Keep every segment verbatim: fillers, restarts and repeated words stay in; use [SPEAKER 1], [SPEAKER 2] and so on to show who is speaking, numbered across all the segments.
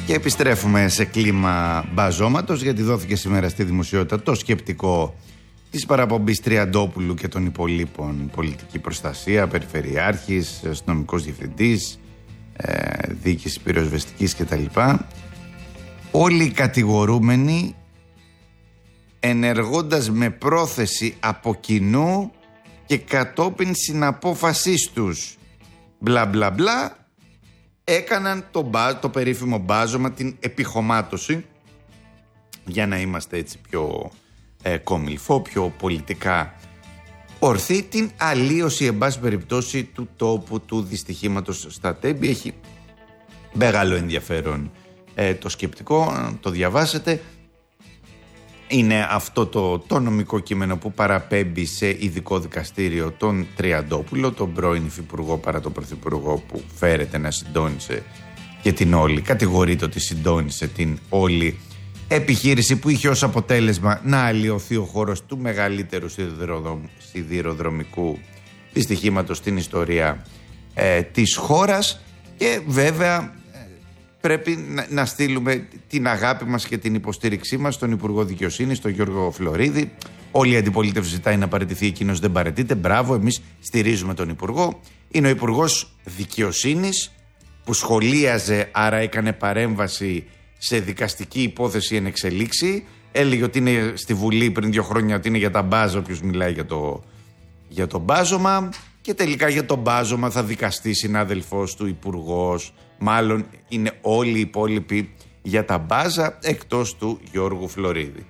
[SPEAKER 1] Και επιστρέφουμε σε κλίμα μπαζώματος, γιατί δόθηκε σήμερα στη δημοσιότητα το σκεπτικό της παραπομπής Τριαντόπουλου και των υπολείπων: πολιτική προστασία, περιφερειάρχης, αστυνομικός διευθυντής, ε, διοίκηση πυροσβεστικής κτλ. Όλοι οι κατηγορούμενοι, ενεργώντας με πρόθεση από κοινού και κατόπιν συναπόφασής τους μπλα μπλα μπλα, έκαναν το, μπα, το περίφημο μπάζωμα, την επιχωμάτωση, για να είμαστε έτσι πιο ε, κομιλφό, πιο πολιτικά ορθή, την αλλίωση εν πάση περιπτώσει του τόπου του δυστυχήματος στα Τέμπη. Έχει μεγάλο ενδιαφέρον ε, το σκεπτικό, το διαβάσετε. Είναι αυτό το, το νομικό κείμενο που παραπέμπει σε ειδικό δικαστήριο τον Τριαντόπουλο, τον πρώην υφυπουργό παρά τον πρωθυπουργό, που φέρεται να συντόνισε και την όλη, κατηγορείται ότι συντόνισε την όλη επιχείρηση που είχε ως αποτέλεσμα να αλλοιωθεί ο χώρος του μεγαλύτερου σιδηροδρομικού δυστυχήματος στην ιστορία ε, της χώρας. Και βέβαια πρέπει να, να στείλουμε την αγάπη μας και την υποστήριξή μας στον Υπουργό Δικαιοσύνης, τον Γιώργο Φλωρίδη. Όλη η αντιπολίτευση ζητάει να παραιτηθεί, εκείνος δεν παραιτείται. Μπράβο, εμείς στηρίζουμε τον Υπουργό. Είναι ο Υπουργός Δικαιοσύνης που σχολίαζε, άρα έκανε παρέμβαση σε δικαστική υπόθεση εν εξελίξη. Έλεγε ότι είναι στη Βουλή πριν δύο χρόνια, ότι είναι για τα μπάζα, όποιος μιλάει για το, για το μπάζωμα. Και τελικά για το μπάζωμα θα δικαστεί συνάδελφός του υπουργός. Μάλλον είναι όλοι οι υπόλοιποι για τα μπάζα, εκτός του Γιώργου Φλωρίδη.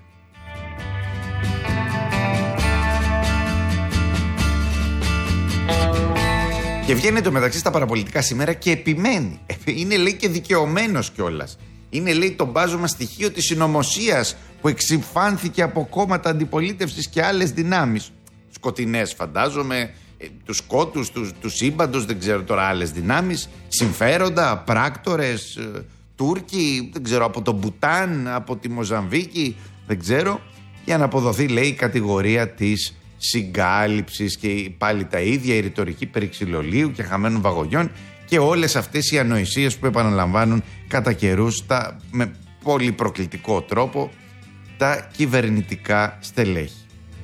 [SPEAKER 1] Και βγαίνει το μεταξύ στα παραπολιτικά σήμερα και επιμένει. Είναι, λέει, και δικαιωμένος κιόλας. Είναι, λέει, το μπάζωμα στοιχείο της συνωμοσίας που εξυμφάνθηκε από κόμματα αντιπολίτευσης και άλλες δυνάμεις. Σκοτεινές, φαντάζομαι, τους σκότους, τους, τους σύμπαντος, δεν ξέρω τώρα, άλλες δυνάμεις, συμφέροντα, πράκτορες, Τούρκοι, δεν ξέρω, από το Μπουτάν, από τη Μοζαμβίκη, δεν ξέρω, για να αποδοθεί, λέει, η κατηγορία της συγκάλυψης και πάλι τα ίδια, η ρητορική περί ξυλολίου και χαμένων βαγονιών και όλες αυτές οι ανοησίες που επαναλαμβάνουν κατά καιρούς τα, με πολύ προκλητικό τρόπο, τα κυβερνητικά στελέχη.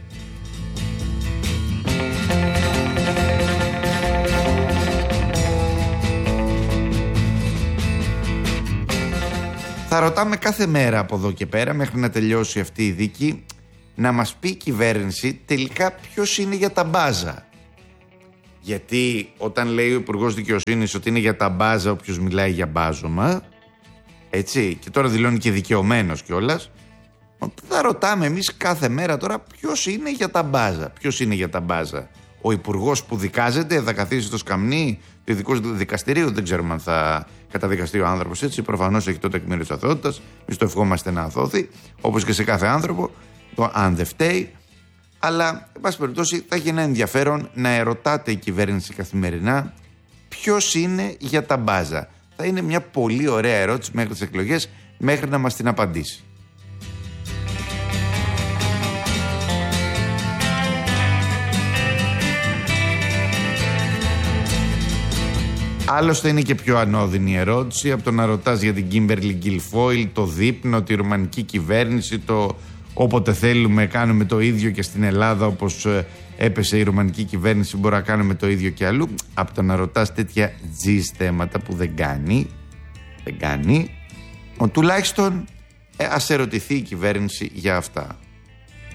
[SPEAKER 1] Θα ρωτάμε κάθε μέρα από εδώ και πέρα, μέχρι να τελειώσει αυτή η δίκη, να μας πει η κυβέρνηση τελικά ποιος είναι για τα μπάζα. Γιατί όταν λέει ο Υπουργός Δικαιοσύνης ότι είναι για τα μπάζα όποιος μιλάει για μπάζωμα, έτσι, και τώρα δηλώνει και δικαιωμένος κιόλας, θα ρωτάμε εμείς κάθε μέρα τώρα ποιος είναι για τα μπάζα. Ποιος είναι για τα μπάζα? Ο υπουργός που δικάζεται, θα καθίσει στο σκαμνί του ειδικού δικαστηρίου, δεν ξέρουμε αν θα καταδικαστεί ο άνθρωπος έτσι. Προφανώς έχει το τεκμήριο της αθωότητας. Εμείς το ευχόμαστε να αθώθει, όπως και σε κάθε άνθρωπο, το αν δεν φταίει. Αλλά, εν πάση περιπτώσει, θα έχει ένα ενδιαφέρον να ερωτάτε η κυβέρνηση καθημερινά ποιος είναι για τα μπάζα. Θα είναι μια πολύ ωραία ερώτηση μέχρι τις εκλογές, μέχρι να μας την απαντήσει. Άλλωστε είναι και πιο ανώδυνη η ερώτηση από το να ρωτάς για την Κίμπερλι Γκιλφόιλ, το δείπνο, τη ρουμανική κυβέρνηση, το όποτε θέλουμε κάνουμε το ίδιο και στην Ελλάδα, όπως έπεσε η ρουμανική κυβέρνηση, μπορεί να κάνουμε το ίδιο και αλλού. Από το να ρωτάς τέτοια τζιζ θέματα που δεν κάνει, δεν κάνει, ο, τουλάχιστον ε, ας ερωτηθεί η κυβέρνηση για αυτά.